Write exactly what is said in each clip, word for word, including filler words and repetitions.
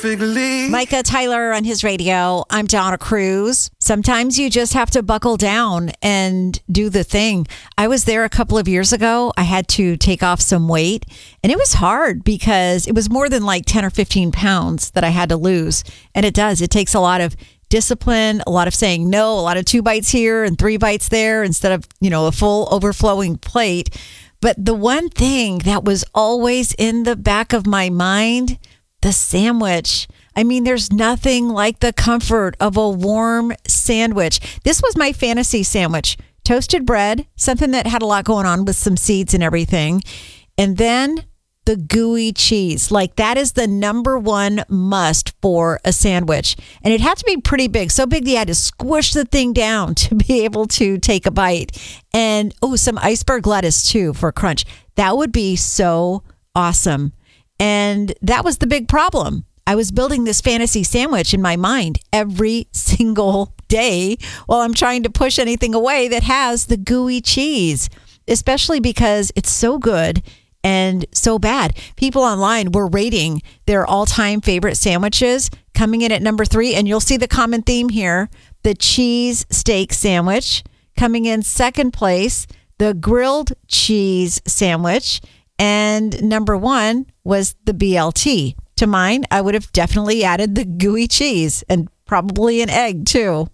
perfectly. Micah Tyler on His Radio. I'm Donna Cruz. Sometimes you just have to buckle down and do the thing. I was there a couple of years ago. I had to take off some weight, and it was hard because it was more than like ten or fifteen pounds that I had to lose. And it does. It takes a lot of discipline, a lot of saying no, a lot of two bites here and three bites there instead of, you know, a full overflowing plate. But the one thing that was always in the back of my mind, the sandwich. I mean, there's nothing like the comfort of a warm sandwich. This was my fantasy sandwich. Toasted bread, something that had a lot going on with some seeds and everything. And then the gooey cheese. Like, that is the number one must for a sandwich. And it had to be pretty big. So big that you had to squish the thing down to be able to take a bite. And, oh, some iceberg lettuce, too, for crunch. That would be so awesome. And that was the big problem. I was building this fantasy sandwich in my mind every single day while I'm trying to push anything away that has the gooey cheese, especially because it's so good and so bad. People online were rating their all-time favorite sandwiches, coming in at number three. And you'll see the common theme here. The cheese steak sandwich coming in second place, the grilled cheese sandwich, and number one was the B L T. To mine, I would have definitely added the gooey cheese and probably an egg too.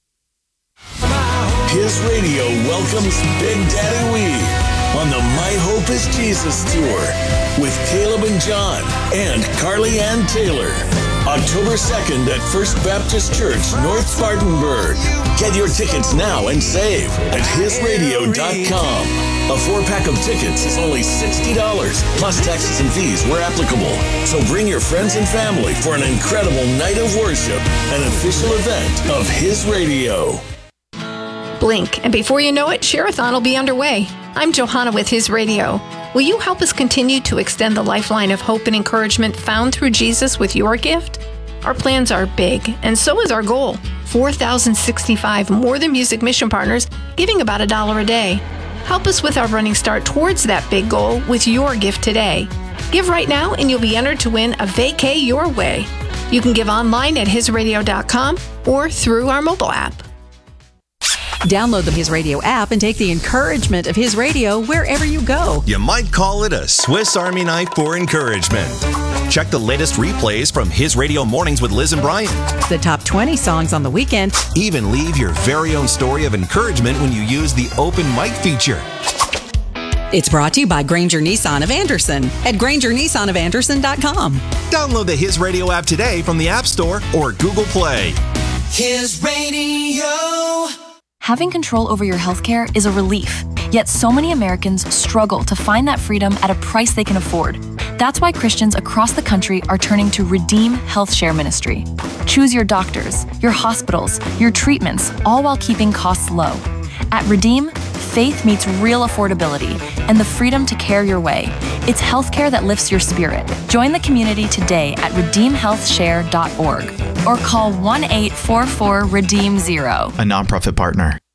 His Radio welcomes Big Daddy Weave on the My Hope is Jesus tour with Caleb and John and Carly Ann Taylor. October second at First Baptist Church, North Spartanburg. Get your tickets now and save at his radio dot com. A four-pack of tickets is only sixty dollars, plus taxes and fees where applicable. So bring your friends and family for an incredible night of worship, an official event of His Radio. Blink, and before you know it, Share-a-thon will be underway. I'm Johanna with His Radio. Will you help us continue to extend the lifeline of hope and encouragement found through Jesus with your gift? Our plans are big, and so is our goal. four thousand sixty-five More Than Music mission partners giving about a dollar a day. Help us with our running start towards that big goal with your gift today. Give right now and you'll be entered to win a vacay your way. You can give online at his radio dot com or through our mobile app. Download the His Radio app and take the encouragement of His Radio wherever you go. You might call it a Swiss Army knife for encouragement. Check the latest replays from His Radio Mornings with Liz and Brian. The top twenty songs on the weekend. Even leave your very own story of encouragement when you use the open mic feature. It's brought to you by Granger Nissan of Anderson at granger nissan of anderson dot com. Download the His Radio app today from the App Store or Google Play. His Radio. Having control over your healthcare is a relief, yet so many Americans struggle to find that freedom at a price they can afford. That's why Christians across the country are turning to Redeem Health Share Ministry. Choose your doctors, your hospitals, your treatments, all while keeping costs low. At Redeem, faith meets real affordability and the freedom to care your way. It's healthcare that lifts your spirit. Join the community today at redeem health share dot org or call one eight four four redeem zero. A nonprofit partner.